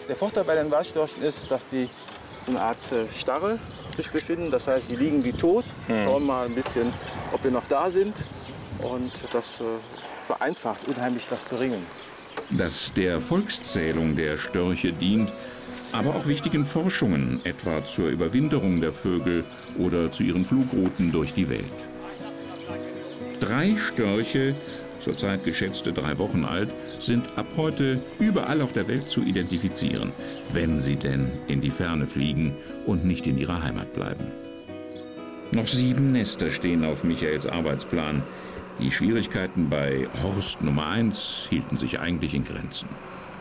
Der Vorteil bei den Weißstörchen ist, dass die so eine Art Starre sich befinden. Das heißt, die liegen wie tot, schauen mal ein bisschen, ob wir noch da sind. Und das vereinfacht unheimlich das Beringen. Das der Volkszählung der Störche dient, aber auch wichtigen Forschungen, etwa zur Überwinterung der Vögel oder zu ihren Flugrouten durch die Welt. 3 Störche, zurzeit geschätzte 3 Wochen alt, sind ab heute überall auf der Welt zu identifizieren, wenn sie denn in die Ferne fliegen und nicht in ihrer Heimat bleiben. Noch 7 Nester stehen auf Michaels Arbeitsplan. Die Schwierigkeiten bei Horst Nummer 1 hielten sich eigentlich in Grenzen.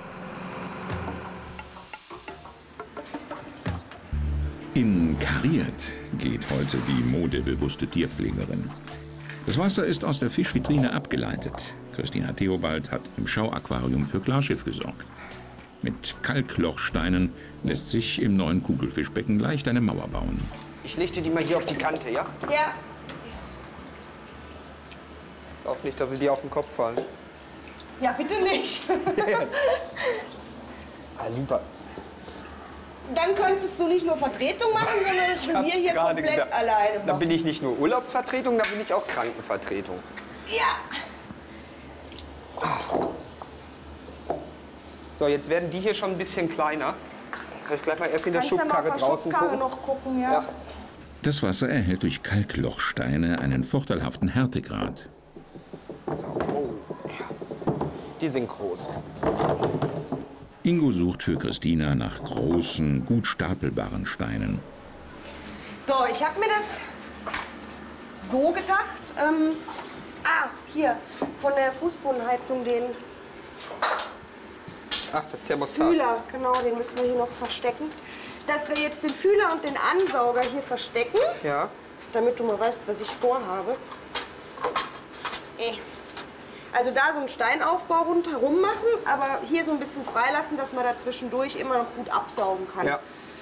In Kariert geht heute die modebewusste Tierpflegerin. Das Wasser ist aus der Fischvitrine abgeleitet. Christina Theobald hat im Schauaquarium für Klarschiff gesorgt. Mit Kalklochsteinen lässt sich im neuen Kugelfischbecken leicht eine Mauer bauen. Ich leg dir die mal hier auf die Kante, ja? Ja. Auf nicht, dass sie dir auf den Kopf fallen. Ja, bitte nicht. Ah, lieber. Dann könntest du nicht nur Vertretung machen, sondern das sind wir hier komplett gedacht. alleine machen. Dann bin ich nicht nur Urlaubsvertretung, dann bin ich auch Krankenvertretung. Ja. So, jetzt werden die hier schon ein bisschen kleiner. Soll ich gleich mal erst in der Schubkarre Kannst du mal draußen gucken? noch gucken, ja. Ja. Das Wasser erhält durch Kalklochsteine einen vorteilhaften Härtegrad. So, oh. Ja. Die sind groß. Ingo sucht für Christina nach großen, gut stapelbaren Steinen. So, ich habe mir das so gedacht. Hier, von der Fußbodenheizung den Ach, das Thermostat. Fühler, genau, den müssen wir hier noch verstecken. Dass wir jetzt den Fühler und den Ansauger hier verstecken, Ja. damit du mal weißt, was ich vorhabe. Also da so einen Steinaufbau rundherum machen, aber hier so ein bisschen freilassen, dass man da zwischendurch immer noch gut absaugen kann. Ja.